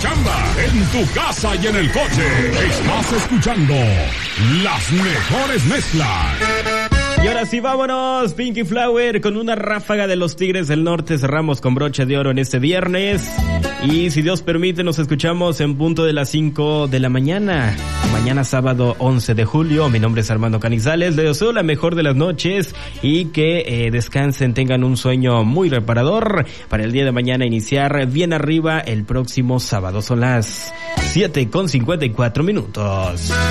chamba, en tu casa y en el coche. Estás escuchando las mejores mezclas. Y ahora sí, vámonos, Pinky Flower, con una ráfaga de los Tigres del Norte. Cerramos con broche de oro en este viernes. Y si Dios permite, nos escuchamos en punto de las 5 de la mañana. Mañana sábado 11 de julio. Mi nombre es Armando Canizales. Les deseo la mejor de las noches y que descansen, tengan un sueño muy reparador para el día de mañana iniciar bien arriba el próximo sábado. Son las 7:54 minutos.